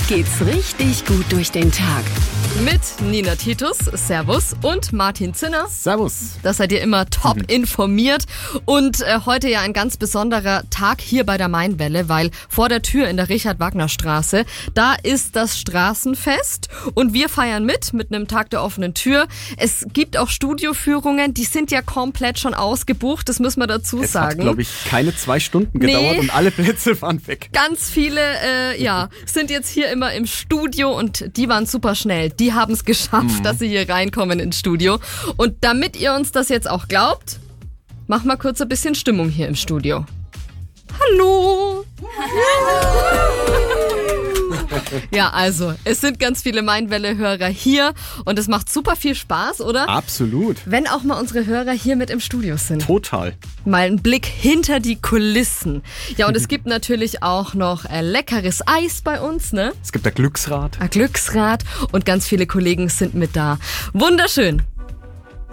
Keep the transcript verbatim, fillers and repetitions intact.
geht's richtig gut durch den Tag. Mit Nina Titus, Servus, und Martin Zinner. Servus. Das seid ihr immer top mhm. informiert. Und äh, heute ja ein ganz besonderer Tag hier bei der Mainwelle, weil vor der Tür in der Richard-Wagner-Straße, da ist das Straßenfest und wir feiern mit, mit einem Tag der offenen Tür. Es gibt auch Studioführungen, die sind ja komplett schon ausgebucht, das müssen wir dazu es sagen. Es hat, glaube ich, keine zwei Stunden gedauert nee. und alle Plätze waren weg. Ganz viele, äh, ja, sind jetzt hier immer im Studio und die waren super schnell. Die haben es geschafft, mhm. dass sie hier reinkommen ins Studio. Und damit ihr uns das jetzt auch glaubt, machen wir kurz ein bisschen Stimmung hier im Studio. Hallo! Ja, also, es sind ganz viele Mainwelle-Hörer hier und es macht super viel Spaß, oder? Absolut. Wenn auch mal unsere Hörer hier mit im Studio sind. Total. Mal einen Blick hinter die Kulissen. Ja, und es gibt natürlich auch noch äh, leckeres Eis bei uns, ne? Es gibt ein Glücksrad. Ein Glücksrad und ganz viele Kollegen sind mit da. Wunderschön.